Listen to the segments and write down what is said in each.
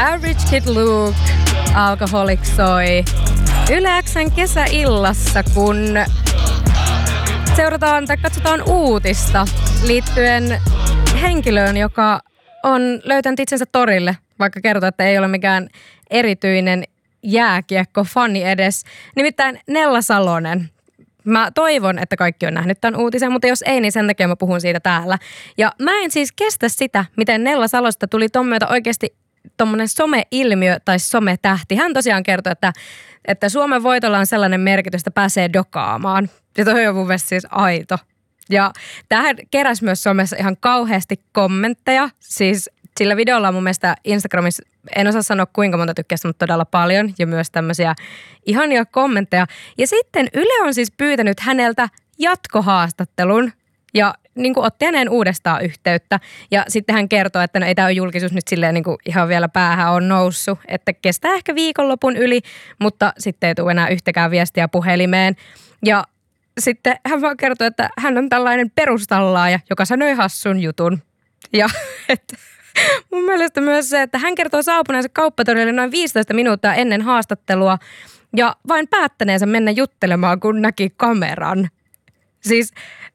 Average Kid Luke, Alcoholic soi Yle X:n kesäillassa, kun seurataan tai katsotaan uutista liittyen henkilöön, joka on löytänyt itsensä torille, vaikka kertoo, että ei ole mikään erityinen jääkiekko-fani edes. Nimittäin Nella Salonen. Mä toivon, että kaikki on nähnyt tämän uutisen, mutta jos ei, niin sen takia mä puhun siitä täällä. Ja mä en siis kestä sitä, miten Nella Salosta tuli ton myötä oikeasti tommonen some-ilmiö tai sometähti. Hän tosiaan kertoi, että Suomen voitolla on sellainen merkitys, että pääsee dokaamaan. Ja toi on mun mielestä siis aito. Ja tähän keräsi myös somessa ihan kauheasti kommentteja. Siis sillä videolla on mun mielestä Instagramissa, en osaa sanoa kuinka monta tykkästä, mutta todella paljon. Ja myös tämmöisiä ihania kommentteja. Ja sitten Yle on siis pyytänyt häneltä jatkohaastattelun. Ja niin kuin otti häneen uudestaan yhteyttä. Ja sitten hän kertoi, että no ei tämä ole julkisuus nyt silleen niin kuin ihan vielä päähän on noussut. Että kestää ehkä viikonlopun yli, mutta sitten ei tule enää yhtäkään viestiä puhelimeen. Ja sitten hän vaan kertoi, että hän on tällainen perustallaaja, joka sanoi hassun jutun. Ja että mun mielestä myös se, että hän kertoo saapuneensa kauppatorille noin 15 minuuttia ennen haastattelua ja vain päättäneensä mennä juttelemaan, kun näki kameran. Siis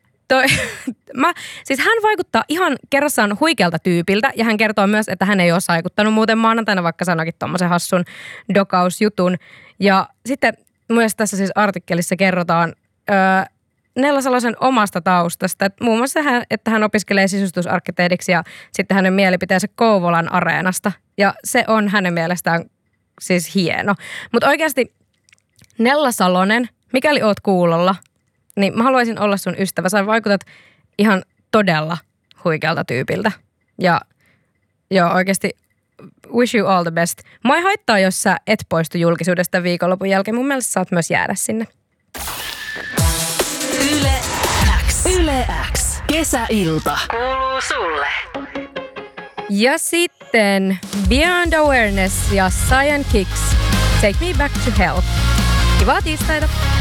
hän vaikuttaa ihan kerrassaan huikealta tyypiltä ja hän kertoo myös, että hän ei ole saikuttanut muuten maanantaina, vaikka sanoikin tommosen hassun dokausjutun. Ja sitten myös tässä siis artikkelissa kerrotaan Nella Salosen omasta taustasta. Et muun muassa että hän opiskelee sisustusarkkitehdiksi ja sitten hänen mielipiteensä Kouvolan areenasta. Ja se on hänen mielestään siis hieno. Mutta oikeasti Nella Salonen, mikäli oot kuulolla, niin mä haluaisin olla sun ystävä. Sä vaikutat ihan todella huikealta tyypiltä. Ja joo, oikeasti wish you all the best. Mua ei haittaa, jos sä et poistu julkisuudesta viikonlopun jälkeen. Mun mielestä saat myös jäädä sinne. Yle X. Yle X. Kesäilta. Kuuluu sulle. Ja sitten Beyond Awareness ja Cyan Kicks. Take me back to hell. Kivaa tiistaita.